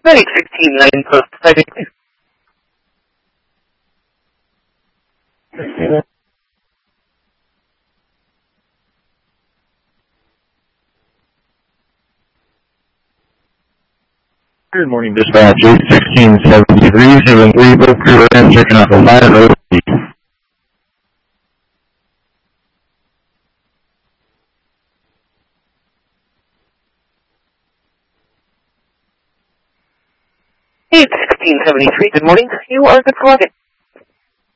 Medic 16-9 post sighting. Good morning, dispatch. 167373, both crew and checking out the 508. Hey, 1673, good morning. You are good for login.